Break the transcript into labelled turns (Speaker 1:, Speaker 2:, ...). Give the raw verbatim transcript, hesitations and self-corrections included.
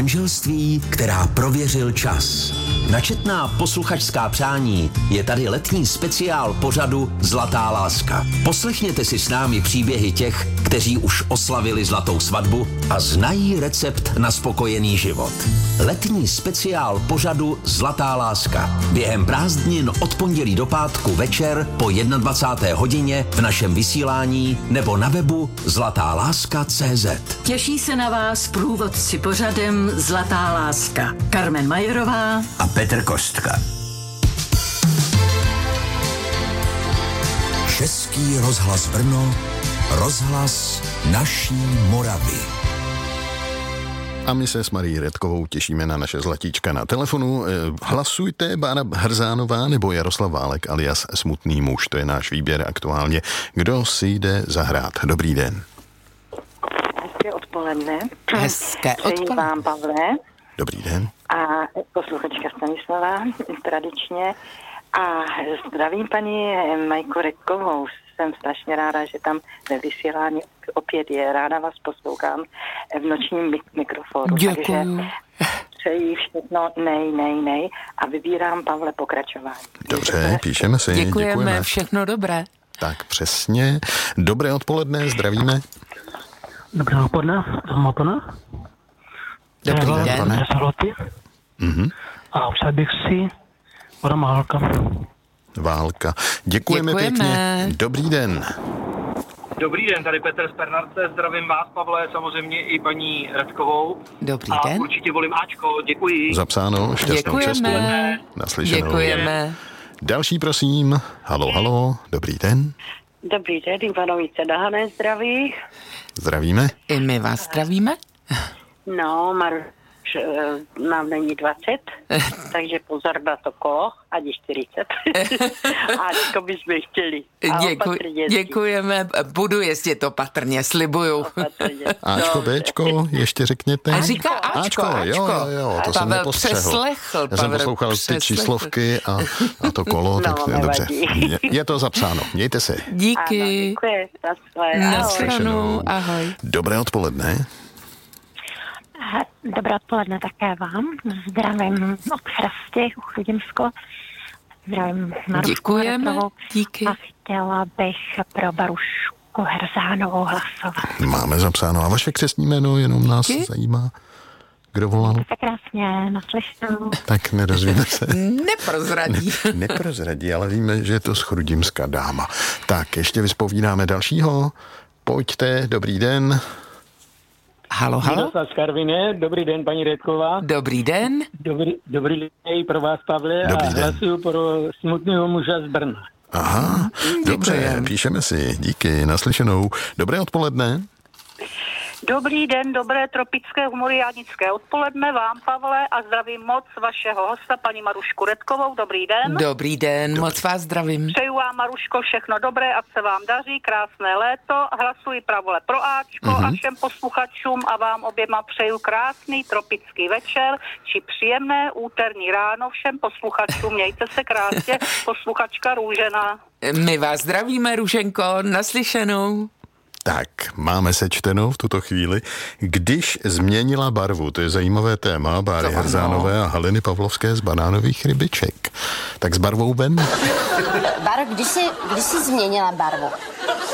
Speaker 1: Manželství, která prověřil čas. Načetná posluchačská přání je tady letní speciál pořadu Zlatá láska. Poslechněte si s námi příběhy těch, kteří už oslavili zlatou svatbu a znají recept na spokojený život. Letní speciál pořadu Zlatá láska. Během prázdnin od pondělí do pátku večer po dvacáté jedné hodině v našem vysílání nebo na webu zlatá láska tečka cé zet.
Speaker 2: Těší se na vás průvodci pořadem Zlatá láska. Carmen Majerová
Speaker 1: a Petr Kostka. Český rozhlas Brno, rozhlas naší Moravy.
Speaker 3: A my se s Marií Redkovou těšíme na naše zlatíčka na telefonu. Hlasujte Bára Hrzánová nebo Jaroslav Válek alias Smutný muž. To je náš výběr aktuálně. Kdo si jde zahrát? Dobrý den.
Speaker 4: Hezké odpoledne.
Speaker 5: Hezké odpoledne.
Speaker 4: Vám, Pavle.
Speaker 3: Dobrý den.
Speaker 4: A posluchačka Stanislava, tradičně. A zdravím paní Majku Redkovou. Jsem strašně ráda, že tam ve vysílání opět je. Ráda vás poslouchám v nočním mik- mikrofonu.
Speaker 5: Děkuju.
Speaker 4: Takže přeji všechno nej, nej, nej a vybírám, Pavle, pokračování.
Speaker 3: Dobře, píšeme si.
Speaker 5: Děkujeme,
Speaker 3: Děkujeme.
Speaker 5: všechno dobré.
Speaker 3: Tak přesně. Dobré odpoledne, zdravíme.
Speaker 6: Dobré odpoledne, Zmotona.
Speaker 5: Dobrý
Speaker 3: den,
Speaker 5: den.
Speaker 3: pane. Mhm.
Speaker 6: A přál bych si Adam Válka.
Speaker 3: Válka. Děkujeme,
Speaker 5: Děkujeme.
Speaker 3: pěkně. Dobrý den.
Speaker 7: Dobrý den, tady Petr z Pernarce, zdravím vás, Pavle, samozřejmě i paní Redkovou.
Speaker 5: Dobrý
Speaker 7: a
Speaker 5: den.
Speaker 7: určitě volím Ačko, děkuji.
Speaker 3: Zapsáno, šťastnou cestu.
Speaker 5: Děkujeme.
Speaker 3: Naslyšenou.
Speaker 5: Děkujeme.
Speaker 3: Další, prosím. Halo, halo, dobrý den.
Speaker 4: Dobrý den, Ivanovice Dahané zdraví.
Speaker 3: Zdravíme.
Speaker 5: I my vás zdravíme.
Speaker 4: No, Maruš nám není dvacet, takže pozor na to kolo, ani čtyřicet. Ačko bychom chtěli. A
Speaker 5: Děkuj,
Speaker 4: opatrně.
Speaker 5: děkujeme. Budu jezdit opatrně, slibuju.
Speaker 4: Opatrně.
Speaker 3: Ačko,
Speaker 4: Dobře.
Speaker 3: Bčko, ještě řekněte.
Speaker 5: A říká Ačko, Ačko.
Speaker 3: jo, jo, jo, to jsem
Speaker 5: Pavel
Speaker 3: nepostřehl.
Speaker 5: přeslechl,
Speaker 3: Já jsem
Speaker 5: Pavel
Speaker 3: poslouchal ty
Speaker 5: přeslechl.
Speaker 3: číslovky a, a to kolo,
Speaker 4: No,
Speaker 3: tak dobře.
Speaker 4: nevadí.
Speaker 3: Je, je to zapsáno, mějte se.
Speaker 4: Ano,
Speaker 5: Díky.
Speaker 4: děkuji. Naschle.
Speaker 5: Na
Speaker 4: Ahoj.
Speaker 5: stranu. Ahoj.
Speaker 3: Dobré odpoledne.
Speaker 8: Dobré odpoledne také vám. Zdravím od Chrasti, u Chrudimsko. Zdravím Marušku
Speaker 5: Děkujeme.
Speaker 8: Redkovou.
Speaker 5: Díky.
Speaker 8: A chtěla bych pro Barušku Hrzánovou hlasovat.
Speaker 3: Máme zapsáno. A vaše křestní jméno jenom nás
Speaker 5: Díky.
Speaker 3: zajímá. Kdo volal?
Speaker 8: Tak krásně naslyšenou.
Speaker 3: Tak nedozvíme se.
Speaker 5: Neprozradí.
Speaker 3: Neprozradí, ale víme, že je to schrudimská dáma. Tak, ještě vyspovídáme dalšího. Pojďte, dobrý den.
Speaker 5: Halo, halo.
Speaker 6: Miroslav z Karviné, dobrý den, paní Redková.
Speaker 5: Dobrý den.
Speaker 6: Dobrý, dobrý den i pro vás, Pavle,
Speaker 3: Dobrý
Speaker 6: a
Speaker 3: den.
Speaker 6: hlasuju pro Smutného muže z Brna.
Speaker 3: Aha, dobře,
Speaker 5: Děkujem.
Speaker 3: píšeme si. Díky, naslyšenou. Dobré odpoledne.
Speaker 9: Dobrý den, dobré tropické humoriádnické odpoledne vám, Pavle, a zdravím moc vašeho hosta, paní Marušku Redkovou. Dobrý den.
Speaker 5: Dobrý den, moc vás zdravím.
Speaker 9: Přeju vám, Maruško, všechno dobré, ať se vám daří, krásné léto. Hlasuji Pavle pro Ačko
Speaker 3: Mhm.
Speaker 9: a všem posluchačům a vám oběma přeju krásný tropický večer či příjemné úterní ráno všem posluchačům. Mějte se krásně, posluchačka Růžena.
Speaker 5: My vás zdravíme, Růženko, naslyšenou.
Speaker 3: Tak, máme sečteno v tuto chvíli. Když změnila barvu, to je zajímavé téma, Báry
Speaker 5: To ano.
Speaker 3: Hrzánové a Haliny Pavlovské z banánových rybiček. Tak s barvou ven?
Speaker 10: Báro, když jsi, když jsi změnila barvu?